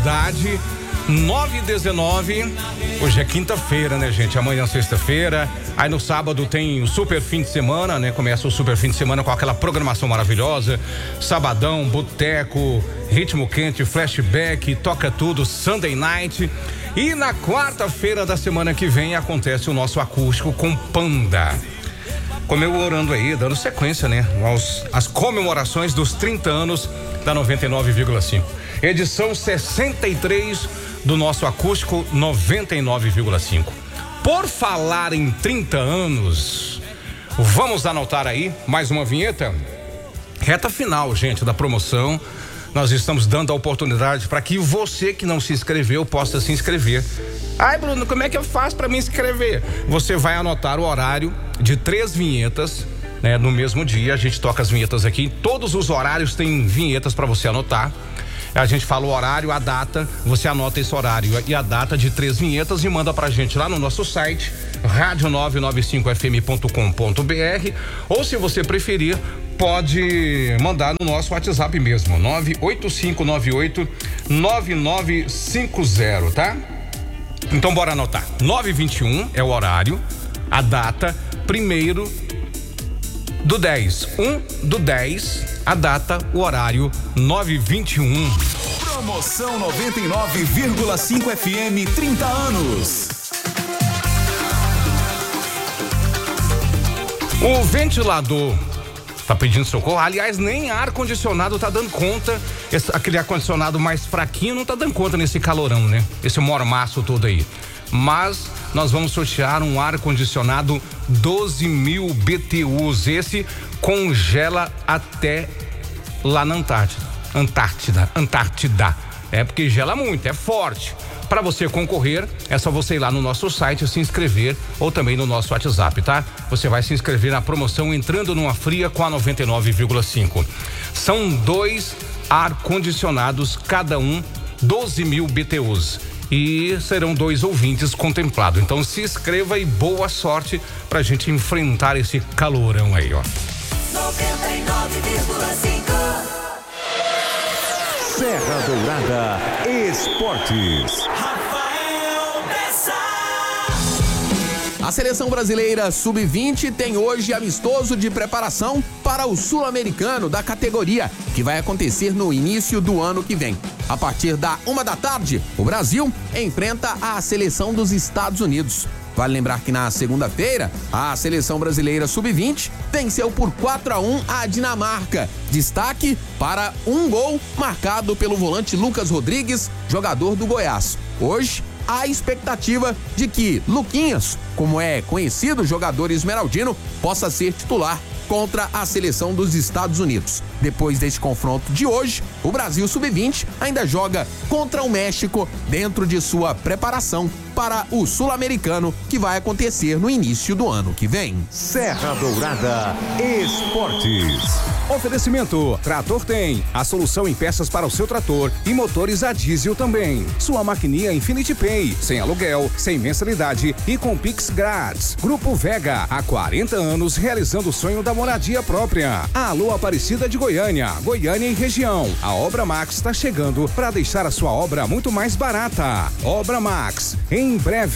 cidade, 9h19. Hoje é quinta-feira, né, gente? Amanhã é sexta-feira. Aí no sábado tem o super fim de semana, né? Começa o super fim de semana com aquela programação maravilhosa. Sabadão, boteco, ritmo quente, flashback, toca tudo, Sunday night. E na quarta-feira da semana que vem acontece o nosso acústico com Panda. Comemorando aí, dando sequência, né? Às comemorações dos 30 anos da 99,5. Edição 63 do nosso acústico 99,5. Por falar em 30 anos, vamos anotar aí mais uma vinheta? Reta final, gente, da promoção. Nós estamos dando a oportunidade para que você que não se inscreveu possa se inscrever. Ai, Bruno, como é que eu faço para me inscrever? Você vai anotar o horário de 3 vinhetas, né? No mesmo dia, a gente toca as vinhetas aqui. Todos os horários têm vinhetas para você anotar. A gente fala o horário, a data, você anota esse horário e a data de 3 vinhetas e manda pra gente lá no nosso site, radio995fm.com.br, ou se você preferir, pode mandar no nosso WhatsApp mesmo, 98598-9950, tá? Então bora anotar. 9h21 é o horário, a data, 1º/10, 1/10, a data, o horário, 9h21. Promoção 99,5 FM, 30 anos. O ventilador tá pedindo socorro. Aliás, nem ar-condicionado tá dando conta. Aquele ar-condicionado mais fraquinho não tá dando conta nesse calorão, né? Esse mormaço todo aí. Mas nós vamos sortear um ar-condicionado 12.000 BTUs. Esse congela até lá na Antártida. É porque gela muito, é forte. Para você concorrer, é só você ir lá no nosso site, se inscrever, ou também no nosso WhatsApp, tá? Você vai se inscrever na promoção Entrando Numa Fria com a 99,5. São 2 ar-condicionados, cada um 12.000 BTUs. E serão 2 ouvintes contemplados. Então se inscreva e boa sorte pra gente enfrentar esse calorão aí, ó. 99,5. Serra Dourada Esportes. Rafael Bessa. A seleção brasileira sub-20 tem hoje amistoso de preparação para o sul-americano da categoria, que vai acontecer no início do ano que vem. A partir da 1h, o Brasil enfrenta a seleção dos Estados Unidos. Vale lembrar que na segunda-feira, a seleção brasileira sub-20 venceu por 4-1 a Dinamarca. Destaque para um gol marcado pelo volante Lucas Rodrigues, jogador do Goiás. Hoje, há expectativa de que Luquinhas, como é conhecido, jogador esmeraldino, possa ser titular contra a seleção dos Estados Unidos. Depois deste confronto de hoje, o Brasil sub-20 ainda joga contra o México dentro de sua preparação para o sul-americano, que vai acontecer no início do ano que vem. Serra Dourada Esportes. Oferecimento: Trator Tem, a solução em peças para o seu trator e motores a diesel também. Sua maquininha Infinity Pay, sem aluguel, sem mensalidade e com Pix grátis. Grupo Vega, há 40 anos realizando o sonho da moradia própria. Alô Aparecida de Goiânia e região. A Obra Max está chegando para deixar a sua obra muito mais barata. Obra Max, em breve.